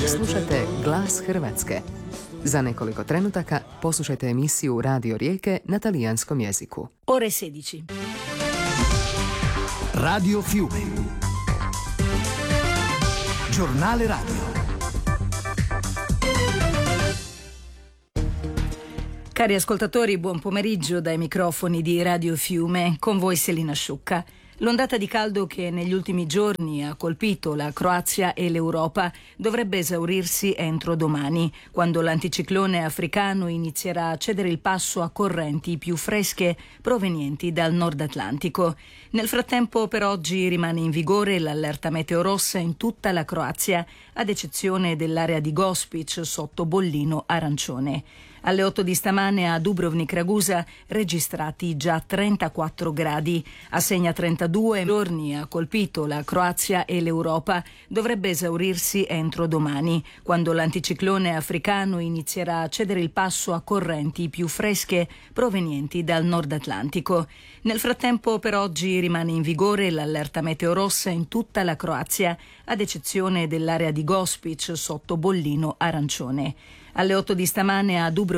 Slušate Glas Hrvatske. Za nekoliko trenutaka poslušajte emisiju Radio Rijeke na talijanskom jeziku. Ore 16. Radio Fiume. Giornale radio. Cari ascoltatori, buon pomeriggio dai microfoni di Radio Fiume, con voi Selina Sciucca. L'ondata di caldo che negli ultimi giorni ha colpito la Croazia e l'Europa dovrebbe esaurirsi entro domani, quando l'anticiclone africano inizierà a cedere il passo a correnti più fresche provenienti dal Nord Atlantico. Nel frattempo, per oggi rimane in vigore l'allerta meteo rossa in tutta la Croazia, ad eccezione dell'area di Gospić sotto bollino arancione. Alle 8 di stamane a Dubrovnik Ragusa registrati già 34 gradi. A Segna 32 giorni ha colpito la Croazia e l'Europa. Dovrebbe esaurirsi entro domani, quando l'anticiclone africano inizierà a cedere il passo a correnti più fresche provenienti dal Nord Atlantico. Nel frattempo, per oggi rimane in vigore l'allerta meteo rossa in tutta la Croazia, ad eccezione dell'area di Gospić sotto bollino arancione. Alle 8 di stamane a Dubrovnik